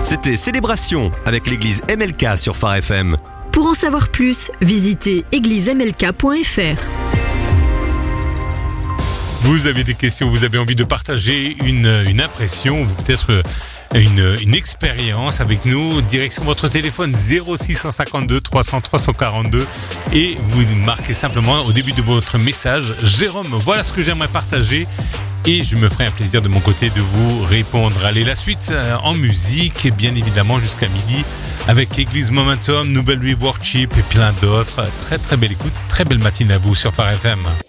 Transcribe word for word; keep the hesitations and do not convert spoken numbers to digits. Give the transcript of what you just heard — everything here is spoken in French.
C'était Célébration avec l'église M L K sur Phare F M. Pour en savoir plus, visitez église m l k point f r. Vous avez des questions, vous avez envie de partager une, une impression, ou peut-être une, une expérience avec nous, direction votre téléphone zéro six cinquante-deux trois cents trois cent quarante-deux et vous marquez simplement au début de votre message « Jérôme, voilà ce que j'aimerais partager » et je me ferai un plaisir de mon côté de vous répondre. Allez, la suite en musique, et bien évidemment jusqu'à midi avec Église Momentum, Nouvelle Vie Worship et plein d'autres. Très très belle écoute, très belle matinée à vous sur Phare F M.